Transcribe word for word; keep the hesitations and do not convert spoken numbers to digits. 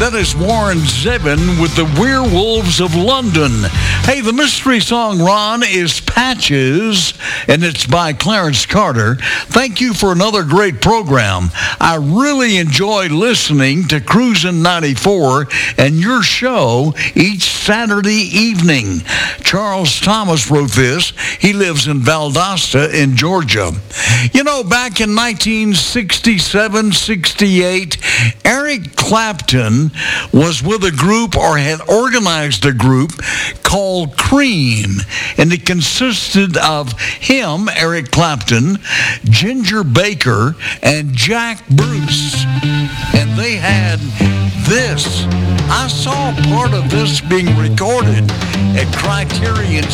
That is Warren Zevon with the Werewolves of London. Hey, the mystery song, Ron, is Patches, and it's by Clarence Carter. Thank you for another great program. I really enjoy listening to Cruisin' ninety-four and your show each Saturday evening. Charles Thomas wrote this. He lives in Valdosta in Georgia. You know, back in nineteen sixty-seven, sixty-eight, Eric Clapton was with a group or had organized a group called Cream, and it consisted of him, Eric Clapton, Ginger Baker, and Jack Bruce. And they had this. I saw part of this being recorded at Criterion